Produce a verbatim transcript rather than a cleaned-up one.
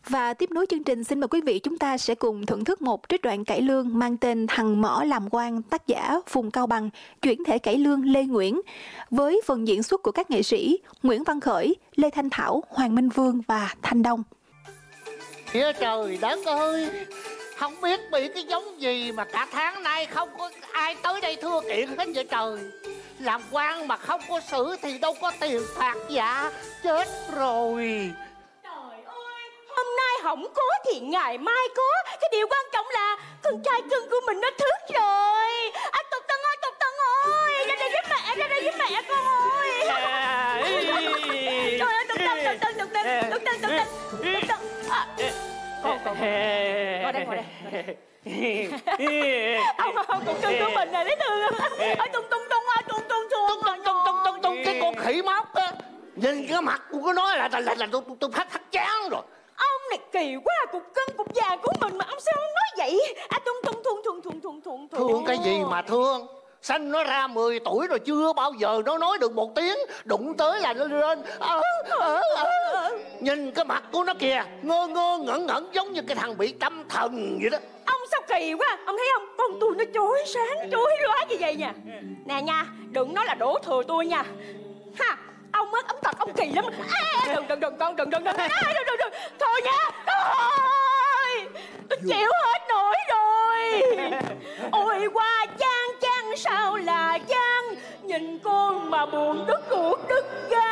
Và tiếp nối chương trình, xin mời quý vị chúng ta sẽ cùng thưởng thức một trích đoạn cải lương mang tên Thằng Mỏ Làm Quan, tác giả Phùng Cao Bằng, chuyển thể cải lương Lê Nguyễn, với phần diễn xuất của các nghệ sĩ Nguyễn Văn Khởi, Lê Thanh Thảo, Hoàng Minh Vương và Thanh Đông. Kìa trời đất ơi, không biết bị cái giống gì mà cả tháng nay không có ai tới đây thưa kiện hết vậy trời. Làm quan mà không có xử thì đâu có tiền phạt dạ. Chết rồi. Trời ơi, hôm nay không có thì ngày mai có. Cái điều quan trọng là con trai cưng của mình nó thức rồi. À, Tục Tân ơi, Tục Tân ơi, ra đây với mẹ, ra đây với mẹ con ơi. Trời ơi, Tục Tân, Tục Tân, Tục Tân, Tục Tân, Tục Tân, Tục Tân. À, con, con, ngồi đây, ngồi đây. Ông, ông cũng cưng của mình rồi, thấy thương không? Ôi, Tung Tung Tung ơi, Tung Tung Tung Tung tung tung tung tung cái con khỉ móc á. Nhìn cái mặt của nó nói là là là, là tôi tôi phát phát chán rồi. Ông này kỳ quá, cục cưng cục già của mình mà ông sao ông nói vậy? À, Tung Tung Tung Tung Tung Tung Tung Tung. Thương cái gì mà thương. Sanh nó ra mười tuổi rồi chưa bao giờ nó nói được một tiếng. Đụng tới là nó lên à, à, à. Nhìn cái mặt của nó kìa, ngơ ngơ ngẩn ngẩn giống như cái thằng bị tâm thần vậy đó. Ông sao kỳ quá, ông thấy không? Con tôi nó chói sáng, chói lóa như vậy nha. Nè nha, đừng nói là đổ thừa tôi nha. Ha, ông mất ông thật, ông kỳ lắm. À, đừng đừng đừng con, đừng đừng đừng. À, đừng đừng đừng. Thôi nha. Thôi, tôi chịu hết nổi rồi. Ôi qua chang chang sao là chang. Nhìn con mà buồn đứt ruột đứt gan.